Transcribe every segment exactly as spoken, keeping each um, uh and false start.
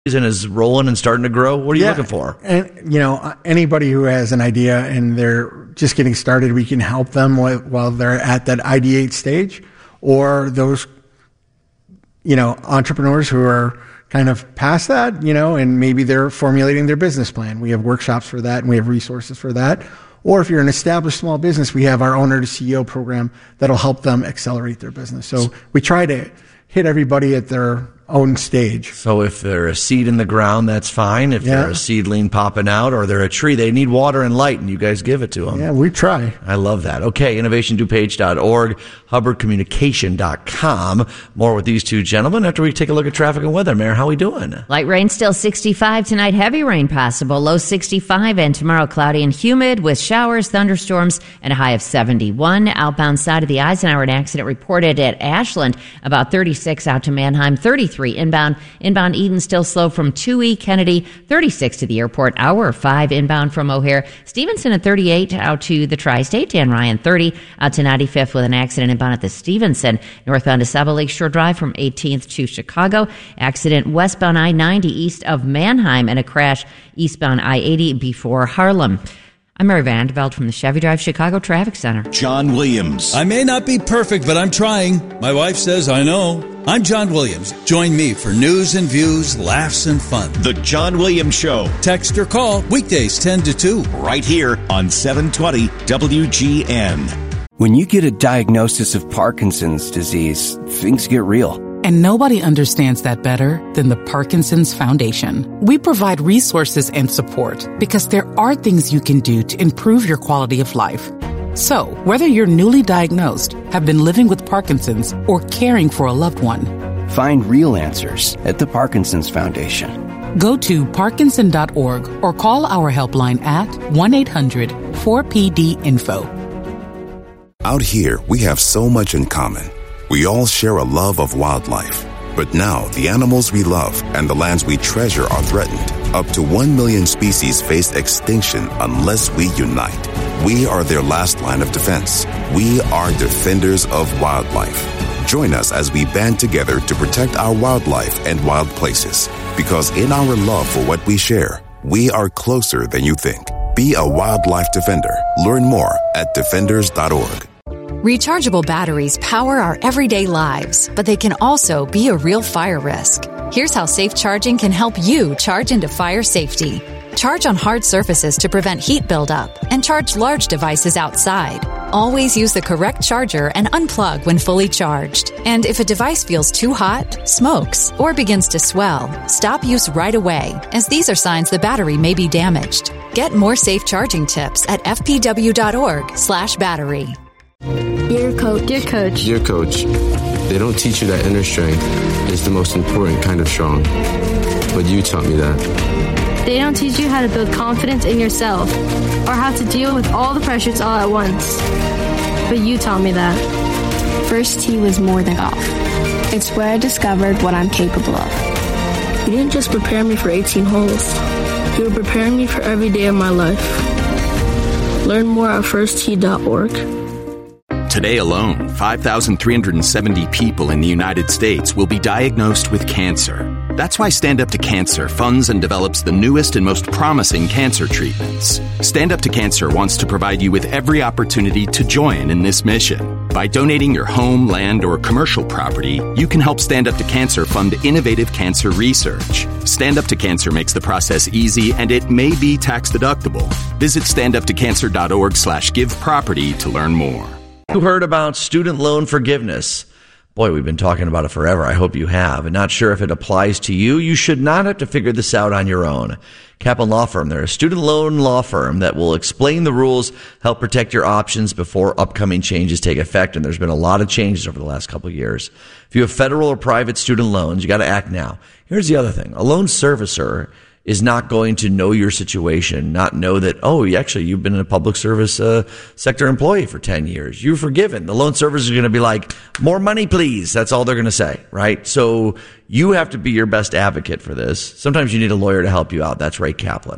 and is rolling and starting to grow? What are you yeah, looking for? And, you know, anybody who has an idea and they're just getting started, we can help them while they're at that ideate stage, or those, you know, entrepreneurs who are kind of past that, you know, and maybe they're formulating their business plan. We have workshops for that and we have resources for that. Or if you're an established small business, we have our owner to C E O program that'll help them accelerate their business. So we try to hit everybody at their own stage. So if they're a seed in the ground, that's fine. If yeah. they're a seedling popping out, or they're a tree, they need water and light, and you guys give it to them. Yeah, we try. I love that. Okay, innovation dupage dot org, hubbard communication dot com. More with these two gentlemen after we take a look at traffic and weather. Mayor, how we doing? Light rain still sixty-five tonight, heavy rain possible, low sixty-five, and tomorrow cloudy and humid with showers, thunderstorms, and a high of seventy-one. Outbound side of the Eisenhower, an accident reported at Ashland, about thirty-six out to Manheim, thirty-three inbound. Inbound Eden still slow from two E. Kennedy, thirty-six to the airport, hour five inbound from O'Hare. Stevenson at thirty-eight out to the Tri-State. Dan Ryan, thirty out to ninety-fifth with an accident inbound at the Stevenson. Northbound to Saba Lakeshore Drive from eighteenth to Chicago. Accident westbound I ninety east of Manheim and a crash eastbound I eighty before Harlem. I'm Mary Vandeveld from the Chevy Drive Chicago Traffic Center. John Williams. I may not be perfect, but I'm trying. My wife says I know. I'm John Williams. Join me for news and views, laughs and fun. The John Williams Show. Text or call weekdays ten to two. Right here on seven twenty W G N. When you get a diagnosis of Parkinson's disease, things get real. And nobody understands that better than the Parkinson's Foundation. We provide resources and support because there are things you can do to improve your quality of life. So, whether you're newly diagnosed, have been living with Parkinson's, or caring for a loved one, find real answers at the Parkinson's Foundation. Go to parkinson dot org or call our helpline at one eight hundred four P D info. Out here, we have so much in common. We all share a love of wildlife. But now, the animals we love and the lands we treasure are threatened. Up to one million species face extinction unless we unite. We are their last line of defense. We are defenders of wildlife. Join us as we band together to protect our wildlife and wild places. Because in our love for what we share, we are closer than you think. Be a wildlife defender. Learn more at defenders dot org. Rechargeable batteries power our everyday lives, but they can also be a real fire risk. Here's how safe charging can help you charge into fire safety. Charge on hard surfaces to prevent heat buildup, and charge large devices outside. Always use the correct charger and unplug when fully charged. And if a device feels too hot, smokes, or begins to swell, stop use right away, as these are signs the battery may be damaged. Get more safe charging tips at f p w dot org slash battery. Dear coach. Dear coach. Dear coach, they don't teach you that inner strength is the most important kind of strong. But you taught me that. They don't teach you how to build confidence in yourself or how to deal with all the pressures all at once. But you taught me that. First tee was more than golf. It's where I discovered what I'm capable of. You didn't just prepare me for eighteen holes. You were preparing me for every day of my life. Learn more at first tee dot org. Today alone, five thousand three hundred seventy people in the United States will be diagnosed with cancer. That's why Stand Up to Cancer funds and develops the newest and most promising cancer treatments. Stand Up to Cancer wants to provide you with every opportunity to join in this mission. By donating your home, land, or commercial property, you can help Stand Up to Cancer fund innovative cancer research. Stand Up to Cancer makes the process easy, and it may be tax deductible. Visit stand up to cancer dot org slash give property to learn more. You heard about student loan forgiveness. Boy, we've been talking about it forever. I hope you have. And not sure if it applies to you. You should not have to figure this out on your own. Kaplan Law Firm, they're a student loan law firm that will explain the rules, help protect your options before upcoming changes take effect. And there's been a lot of changes over the last couple of years. If you have federal or private student loans, you got to act now. Here's the other thing. A loan servicer is not going to know your situation, not know that, oh, actually, you've been a public service uh, sector employee for ten years. You're forgiven. The loan servicer is going to be like, more money, please. That's all they're going to say, right? So you have to be your best advocate for this. Sometimes you need a lawyer to help you out. That's Ray Kaplan.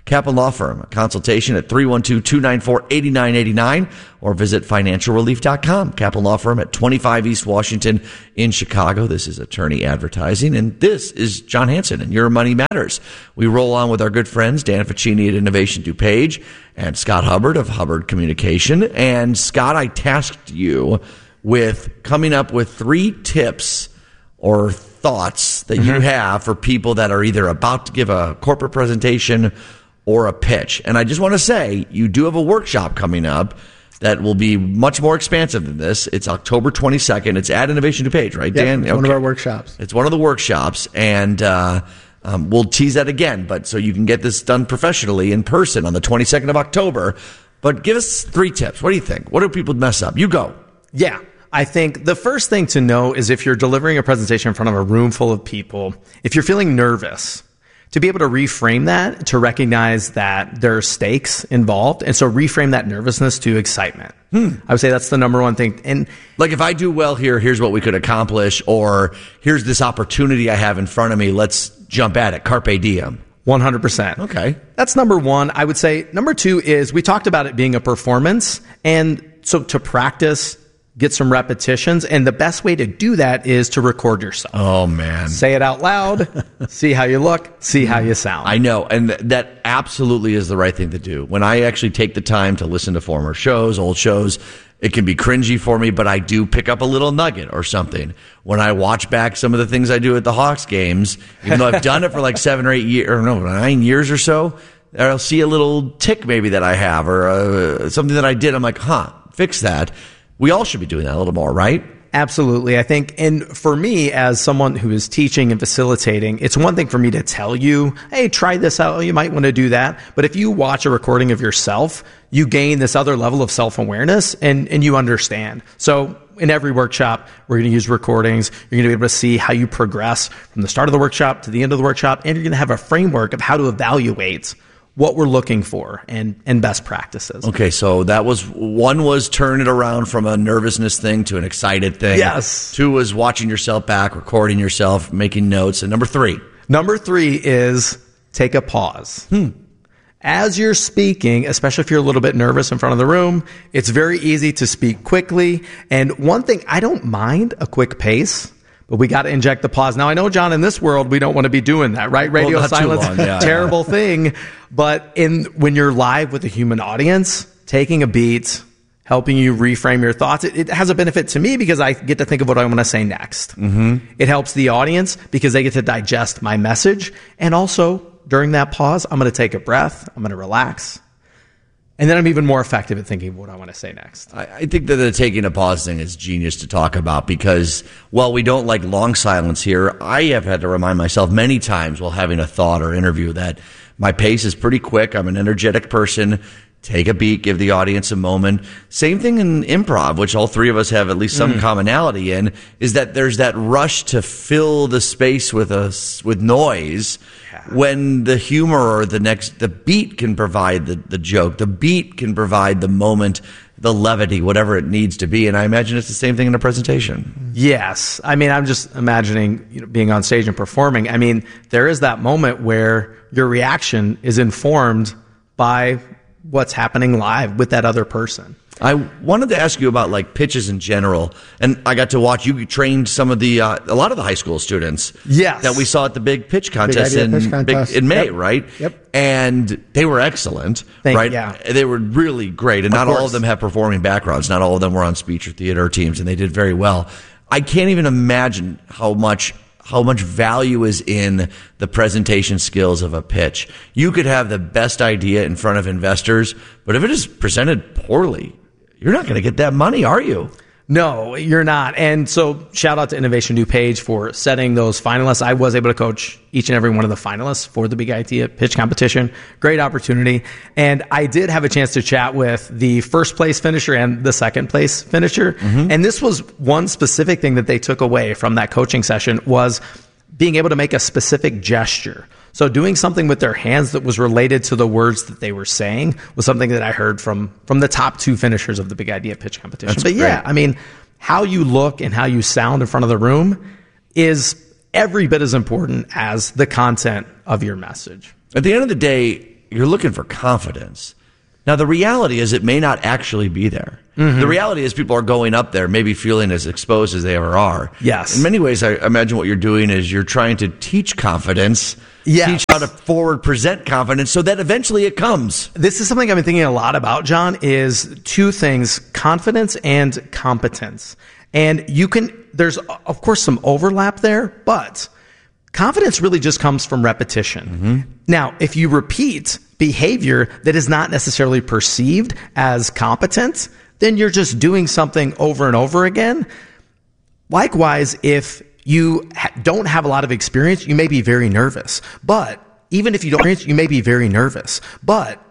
Kaplan Law Firm, a consultation at three one two, two nine four, eight nine eight nine or visit financial relief dot com. Kaplan Law Firm at twenty-five East Washington in Chicago. This is Attorney Advertising, and this is John Hanson and Your Money Matters. We roll on with our good friends Dan Ficini at Innovation DuPage and Scott Hubbard of Hubbard Communication. And Scott, I tasked you with coming up with three tips or thoughts that mm-hmm. you have for people that are either about to give a corporate presentation or a pitch. And I just want to say, you do have a workshop coming up that will be much more expansive than this. It's October twenty-second. It's at Innovation DuPage, right, yep, Dan? It's okay. One of our workshops. It's one of the workshops, and uh, um, we'll tease that again, but so you can get this done professionally in person on the twenty-second of October. But give us three tips. What do you think? What do people mess up? You go. Yeah. I think the first thing to know is if you're delivering a presentation in front of a room full of people, if you're feeling nervous, to be able to reframe that, to recognize that there are stakes involved, and so reframe that nervousness to excitement. Hmm. I would say that's the number one thing. And like, if I do well here, here's what we could accomplish, or here's this opportunity I have in front of me. Let's jump at it. Carpe diem. one hundred percent. Okay. That's number one. I would say number two is we talked about it being a performance. And so to practice, get some repetitions. And the best way to do that is to record yourself. Oh, man. Say it out loud, see how you look, see how you sound. I know. And th- that absolutely is the right thing to do. When I actually take the time to listen to former shows, old shows, it can be cringy for me, but I do pick up a little nugget or something. When I watch back some of the things I do at the Hawks games, even though I've done it for like seven or eight years, or no, nine years or so, I'll see a little tick maybe that I have, or uh, something that I did. I'm like, huh, fix that. We all should be doing that a little more, right? Absolutely. I think, and for me, as someone who is teaching and facilitating, it's one thing for me to tell you, hey, try this out. You might want to do that. But if you watch a recording of yourself, you gain this other level of self-awareness and, and you understand. So in every workshop, we're going to use recordings. You're going to be able to see how you progress from the start of the workshop to the end of the workshop. And you're going to have a framework of how to evaluate what we're looking for and, and best practices. Okay, so that was, one was turn it around from a nervousness thing to an excited thing. Yes. Two was watching yourself back, recording yourself, making notes. And number three? Number three is take a pause. Hmm. As you're speaking, especially if you're a little bit nervous in front of the room, it's very easy to speak quickly. And one thing, I don't mind a quick pace, but we got to inject the pause. Now, I know, John, in this world, we don't want to be doing that, right? Radio well, silence, yeah, terrible yeah. thing. But in when you're live with a human audience, taking a beat, helping you reframe your thoughts, it, it has a benefit to me because I get to think of what I want to say next. Mm-hmm. It helps the audience because they get to digest my message. And also, during that pause, I'm going to take a breath. I'm going to relax. And then I'm even more effective at thinking of what I want to say next. I, I think that the taking a pause thing is genius to talk about because, while we don't like long silence here, I have had to remind myself many times while having a thought or interview that my pace is pretty quick. I'm an energetic person. Take a beat, give the audience a moment. Same thing in improv, which all three of us have at least some mm. commonality in, is that there's that rush to fill the space with a, with noise yeah. when the humor or the next, the beat can provide the, the joke. The beat can provide the moment, the levity, whatever it needs to be. And I imagine it's the same thing in a presentation. Yes. I mean, I'm just imagining, you know, being on stage and performing. I mean, there is that moment where your reaction is informed by what's happening live with that other person. I wanted to ask you about like pitches in general, and I got to watch you trained some of the uh, a lot of the high school students. Yes. That we saw at the big pitch contest, big in, pitch contest. Big, in May, yep. right? Yep. And they were excellent, Thank right? Yeah. They were really great, and of not course. all of them have performing backgrounds. Not all of them were on speech or theater teams, and they did very well. I can't even imagine how much. how much value is in the presentation skills of a pitch. You could have the best idea in front of investors, but if it is presented poorly, you're not going to get that money, are you? No, you're not. And so shout out to Innovation DuPage for setting those finalists. I was able to coach each and every one of the finalists for the Big Idea Pitch Competition. Great opportunity. And I did have a chance to chat with the first place finisher and the second place finisher. Mm-hmm. And this was one specific thing that they took away from that coaching session was being able to make a specific gesture. So doing something with their hands that was related to the words that they were saying was something that I heard from from the top two finishers of the Big Idea Pitch Competition. That's but great. yeah, I mean, how you look and how you sound in front of the room is every bit as important as the content of your message. At the end of the day, you're looking for confidence. Now, the reality is it may not actually be there. Mm-hmm. The reality is people are going up there maybe feeling as exposed as they ever are. Yes. In many ways, I imagine what you're doing is you're trying to teach confidence, yes. teach how to forward present confidence so that eventually it comes. This is something I've been thinking a lot about, John, is two things, confidence and competence. And you can, there's of course some overlap there, but confidence really just comes from repetition. Mm-hmm. Now, if you repeat behavior that is not necessarily perceived as competent, then you're just doing something over and over again. Likewise, if you ha- don't have a lot of experience, you may be very nervous. But even if you don't experience, you may be very nervous. But